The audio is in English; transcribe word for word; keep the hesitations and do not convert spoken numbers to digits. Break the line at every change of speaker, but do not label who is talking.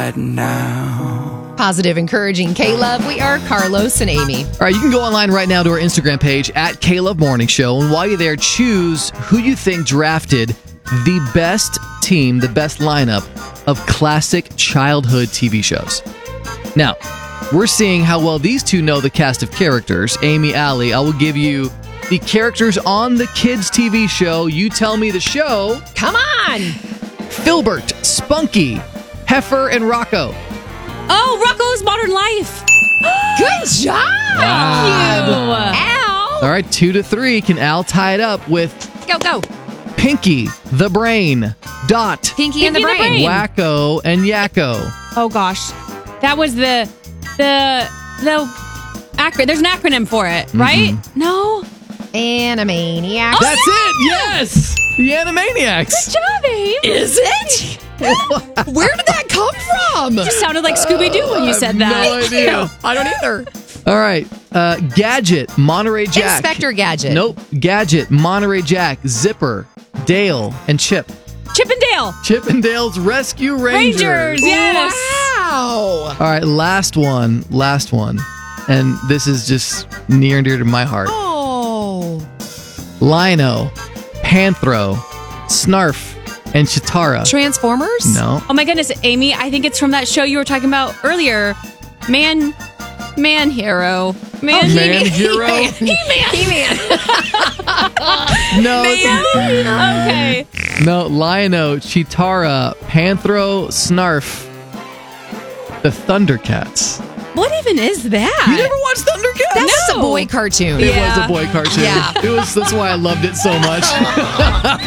right now.
Positive, encouraging K-Love. We are Carlos and Amy.
All right, you can go online right now to our Instagram page at K-Love Morning Show. And while you're there, choose who you think drafted the best team, the best lineup of classic childhood T V shows. Now, we're seeing how well these two know the cast of characters. Amy, Allie, I will give you the characters on the kids' T V show. You tell me the show.
Come on!
Filbert, Spunky, Heifer, and Rocco.
Oh, Rocco's Modern Life.
Good job!
Wow.
Al!
All right, two to three. Can Al tie it up with
Go, go.
Pinky, the Brain, Dot,
Pinky, and the
Pinky and the
Brain.
Brain.
Wacko, and Yakko.
Oh gosh, that was the the the acronym. There's an acronym for it, right? No.
Animaniacs.
Oh,
That's it. Yes, the Animaniacs.
Good job, Abe.
Is it? Where did that come from?
You sounded like Scooby Doo when you said that.
No idea.
I don't either.
All right, uh, Gadget, Monterey Jack.
Inspector Gadget.
Nope. Gadget, Monterey Jack, Zipper, Dale, and Chip.
Chip and Dale.
Chip and Dale's Rescue Rangers.
Rangers, yes.
Wow.
All right, last one. Last one. And this is just near and dear to my heart.
Oh.
Lino, Panthro, Snarf, and Chitara.
Transformers?
No.
Oh my goodness, Amy, I think it's from that show you were talking about earlier. Man, Man Hero. Man,
Oh, Man Hero?
He-Man.
He-Man.
No.
Okay.
No, Lino, Chitara, Panthro, Snarf, the Thundercats.
What even is that?
You never watched Thundercats?
That's
No.
a boy cartoon.
It
Yeah.
was a boy cartoon.
Yeah.
It was. That's why I loved it so much.